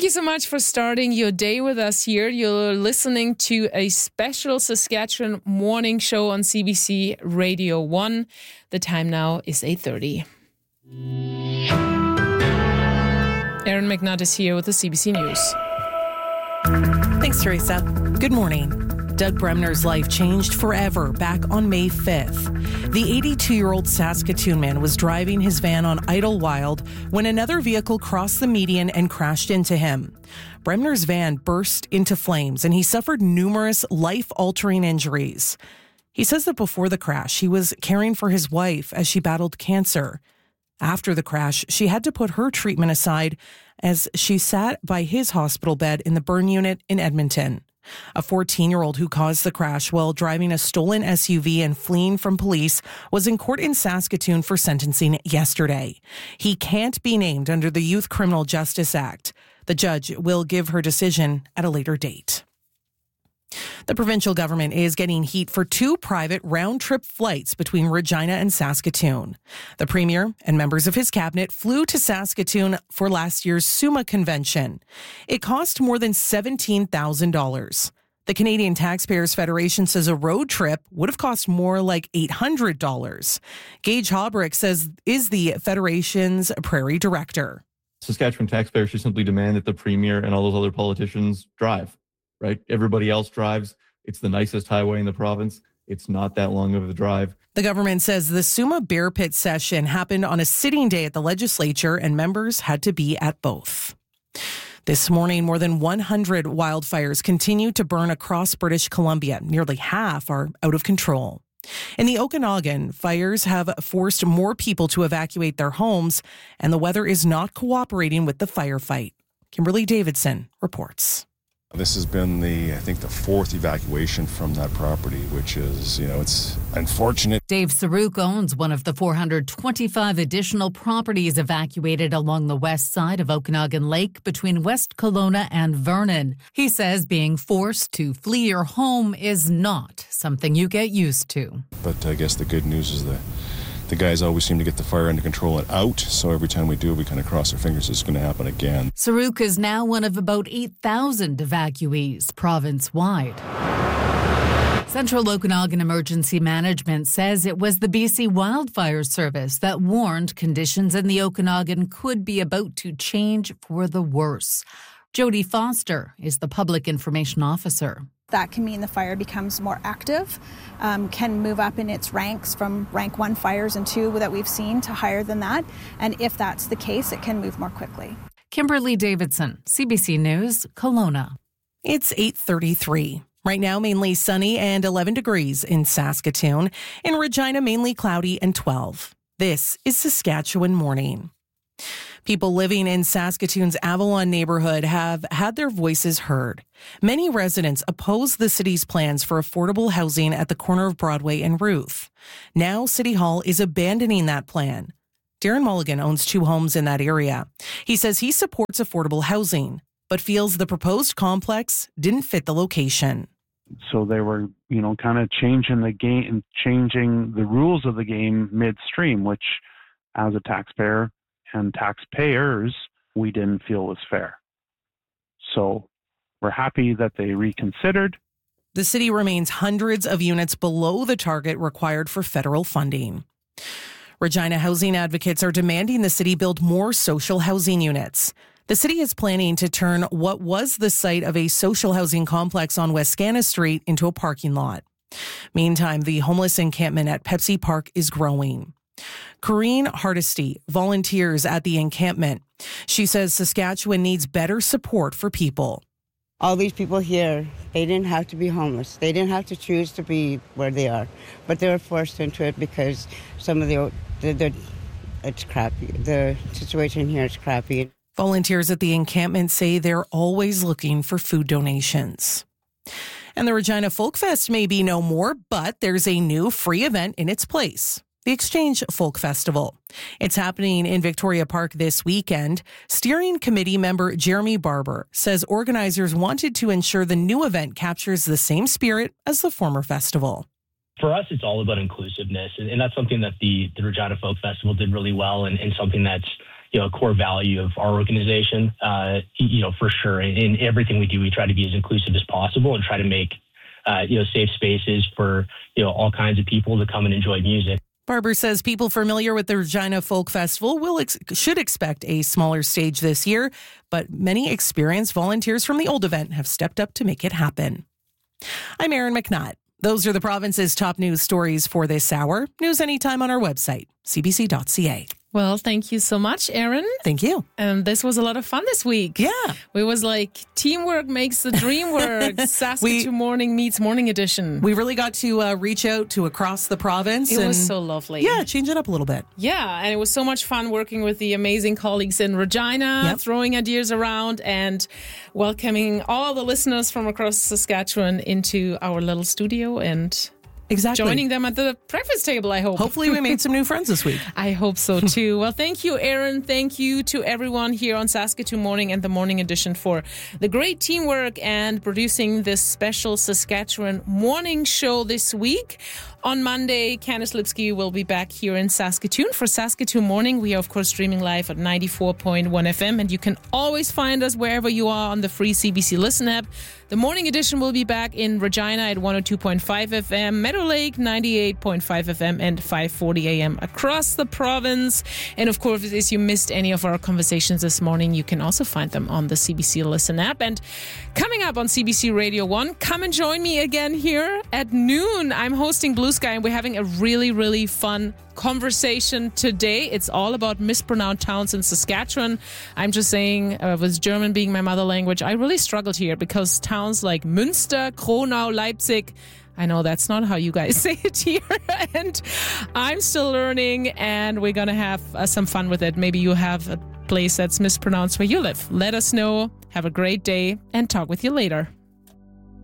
Thank you so much for starting your day with us here. You're listening to a special Saskatchewan morning show on CBC Radio 1. The time now is 8:30. Erin McNutt is here with the CBC News. Thanks, Teresa. Good morning. Doug Bremner's life changed forever back on May 5th. The 82-year-old Saskatoon man was driving his van on Idlewild when another vehicle crossed the median and crashed into him. Bremner's van burst into flames and he suffered numerous life-altering injuries. He says that before the crash, he was caring for his wife as she battled cancer. After the crash, she had to put her treatment aside as she sat by his hospital bed in the burn unit in Edmonton. A 14-year-old who caused the crash while driving a stolen SUV and fleeing from police was in court in Saskatoon for sentencing yesterday. He can't be named under the Youth Criminal Justice Act. The judge will give her decision at a later date. The provincial government is getting heat for 2 private round-trip flights between Regina and Saskatoon. The premier and members of his cabinet flew to Saskatoon for last year's SUMA convention. It cost more than $17,000. The Canadian Taxpayers Federation says a road trip would have cost more like $800. Gage Hobrick is the Federation's Prairie Director. Saskatchewan taxpayers should simply demand that the premier and all those other politicians drive. Right? Everybody else drives. It's the nicest highway in the province. It's not that long of a drive. The government says the SUMA Bear Pit session happened on a sitting day at the legislature and members had to be at both. This morning, more than 100 wildfires continue to burn across British Columbia. Nearly half are out of control. In the Okanagan, fires have forced more people to evacuate their homes, and the weather is not cooperating with the firefight. Kimberly Davidson reports. This has been the 4th evacuation from that property, which is, it's unfortunate. Dave Saruk owns one of the 425 additional properties evacuated along the west side of Okanagan Lake between West Kelowna and Vernon. He says being forced to flee your home is not something you get used to. But I guess the good news is the guys always seem to get the fire under control and out, so every time we do, we kind of cross our fingers it's going to happen again. Saruk is now one of about 8,000 evacuees province-wide. Central Okanagan Emergency Management says it was the BC Wildfire Service that warned conditions in the Okanagan could be about to change for the worse. Jody Foster is the Public Information Officer. That can mean the fire becomes more active, can move up in its ranks from rank 1 fires and 2 that we've seen to higher than that. And if that's the case, it can move more quickly. Kimberly Davidson, CBC News, Kelowna. It's 8:33. Right now, mainly sunny and 11 degrees in Saskatoon. In Regina, mainly cloudy and 12. This is Saskatchewan Morning. People living in Saskatoon's Avalon neighborhood have had their voices heard. Many residents oppose the city's plans for affordable housing at the corner of Broadway and Ruth. Now, City Hall is abandoning that plan. Darren Mulligan owns 2 homes in that area. He says he supports affordable housing, but feels the proposed complex didn't fit the location. So they were, kind of changing the game, changing the rules of the game midstream, which as a taxpayer and taxpayers, we didn't feel was fair. So we're happy that they reconsidered. The city remains hundreds of units below the target required for federal funding. Regina housing advocates are demanding the city build more social housing units. The city is planning to turn what was the site of a social housing complex on Westcana Street into a parking lot. Meantime, the homeless encampment at Pepsi Park is growing. Corrine Hardesty volunteers at the encampment. She says Saskatchewan needs better support for people. All these people here, they didn't have to be homeless. They didn't have to choose to be where they are, but they were forced into it because some of it's crappy. The situation here is crappy. Volunteers at the encampment say they're always looking for food donations. And the Regina Folk Fest may be no more, but there's a new free event in its place. The Exchange Folk Festival. It's happening in Victoria Park this weekend. Steering committee member Jeremy Barber says organizers wanted to ensure the new event captures the same spirit as the former festival. For us, it's all about inclusiveness, and that's something that the Regina Folk Festival did really well, and something that's a core value of our organization. For sure, in everything we do, we try to be as inclusive as possible and try to make safe spaces for all kinds of people to come and enjoy music. Barber says people familiar with the Regina Folk Festival should expect a smaller stage this year, but many experienced volunteers from the old event have stepped up to make it happen. I'm Erin McNutt. Those are the province's top news stories for this hour. News anytime on our website, cbc.ca. Well, thank you so much, Erin. Thank you. And this was a lot of fun this week. Yeah. We was like, teamwork makes the dream work. Saskatoon Morning meets Morning Edition. We really got to reach out to across the province. It was so lovely. Yeah, change it up a little bit. Yeah, and it was so much fun working with the amazing colleagues in Regina, throwing ideas around and welcoming all the listeners from across Saskatchewan into our little studio and joining them at the breakfast table, I hope. Hopefully we made some new friends this week. I hope so too. Well, thank you, Erin. Thank you to everyone here on Saskatoon Morning and the Morning Edition for the great teamwork and producing this special Saskatchewan morning show this week. On Monday, Candice Lipsky will be back here in Saskatoon for Saskatoon Morning. We are, of course, streaming live at 94.1 FM, and you can always find us wherever you are on the free CBC Listen app. The Morning Edition will be back in Regina at 102.5 FM, Meadow Lake 98.5 FM, and 5:40 AM across the province. And, of course, if you missed any of our conversations this morning, you can also find them on the CBC Listen app. And coming up on CBC Radio 1, come and join me again here at noon. I'm hosting Blue Sky, and we're having a really, really fun conversation today. It's all about mispronounced towns in Saskatchewan. I'm just saying, with German being my mother language, I really struggled here because towns like Münster, Kronau, Leipzig, I know that's not how you guys say it here, and I'm still learning, and we're going to have some fun with it. Maybe you have a place that's mispronounced where you live. Let us know. Have a great day, and talk with you later.